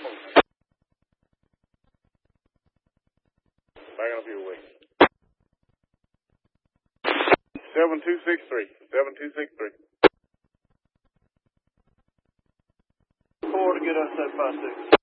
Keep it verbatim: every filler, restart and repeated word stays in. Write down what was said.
Backing up your way. seven two six three. seven two six three. Four to get us that five six.